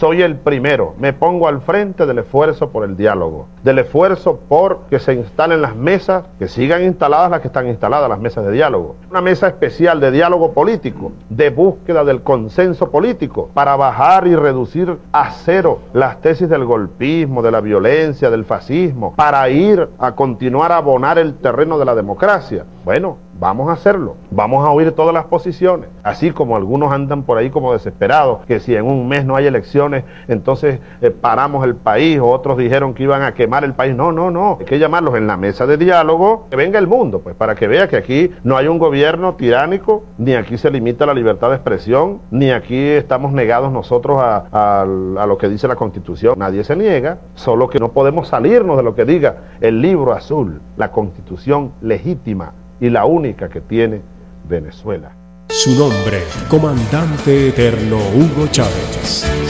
soy el primero, me pongo al frente del esfuerzo por el diálogo, del esfuerzo por que se instalen las mesas, que sigan instaladas las que están instaladas, las mesas de diálogo. Una mesa especial de diálogo político, de búsqueda del consenso político, para bajar y reducir a cero las tesis del golpismo, de la violencia, del fascismo, para ir a continuar a abonar el terreno de la democracia. Bueno, vamos a hacerlo, vamos a oír todas las posiciones, así como algunos andan por ahí como desesperados, que si en un mes no hay elecciones, entonces paramos el país, o otros dijeron que iban a quemar el país. No, hay que llamarlos en la mesa de diálogo, que venga el mundo, pues para que vea que aquí no hay un gobierno tiránico, ni aquí se limita la libertad de expresión, ni aquí estamos negados nosotros a lo que dice la Constitución. Nadie se niega, solo que no podemos salirnos de lo que diga el libro azul, la Constitución legítima y la única que tiene Venezuela. Su nombre, Comandante Eterno Hugo Chávez.